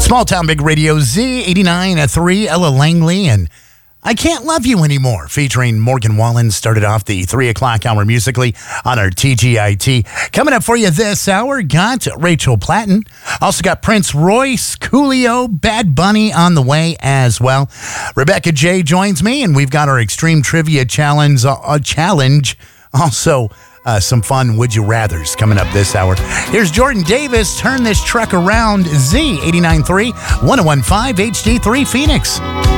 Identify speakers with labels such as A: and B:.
A: Small Town Big Radio Z89.3, Ella Langley, and I Can't Love You Anymore, featuring Morgan Wallen. Started off the 3 o'clock hour musically on our TGIT. Coming up for you this hour, got Rachel Platten. Also got Prince Royce, Coolio, Bad Bunny on the way as well. Rebecca J joins me, and we've got our Extreme Trivia Challenge. Also, some fun Would You Rathers coming up this hour. Here's Jordan Davis, Turn This Truck Around, Z89.3, 101.5 HD3 Phoenix.